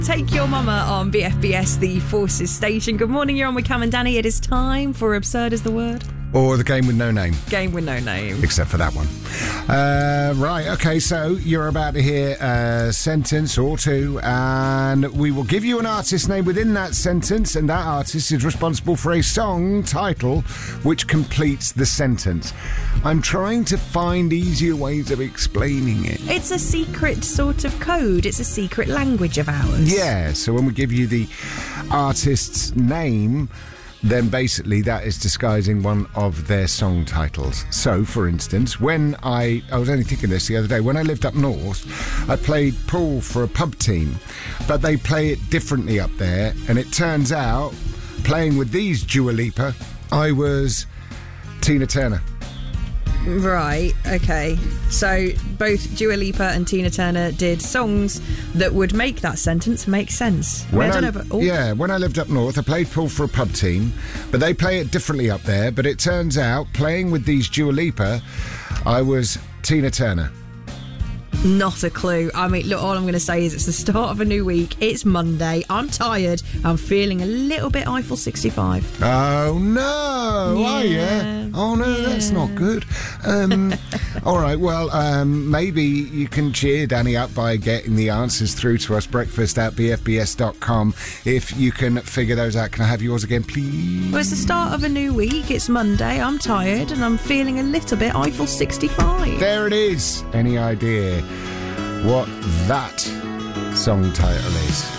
Take Your Mama on BFBS, the Forces station. Good morning, you're on with Cam and Danny. It is time for Absurd is the Word. Or the game with no name. Game with no name. Except for that one. Right, okay, so you're about to hear a sentence or two, and we will give you an artist name within that sentence, and that artist is responsible for a song title which completes the sentence. I'm trying to find easier ways of explaining it. It's a secret sort of code. It's a secret language of ours. Yeah, so when we give you the artist's name, then basically that is disguising one of their song titles. So, for instance, when I was only thinking this the other day, when I lived up north, I played pool for a pub team, but they play it differently up there, and it turns out, playing with these Dua Lipa, I was Tina Turner. Right, okay. So both Dua Lipa and Tina Turner did songs that would make that sentence make sense. When I don't know, but... Yeah, when I lived up north, I played pool for a pub team, but they play it differently up there. But it turns out, playing with these Dua Lipa, I was Tina Turner. Not a clue. I mean, look, all I'm going to say is it's the start of a new week. It's Monday. I'm tired. I'm feeling a little bit Eiffel 65. Oh, no. Are you? Oh, no, that's not good. All right, well, maybe you can cheer Danny up by getting the answers through to us, breakfast@bfbs.com. If you can figure those out, can I have yours again, please? Well, it's the start of a new week. It's Monday. I'm tired and I'm feeling a little bit Eiffel 65. There it is. Any idea what that song title is?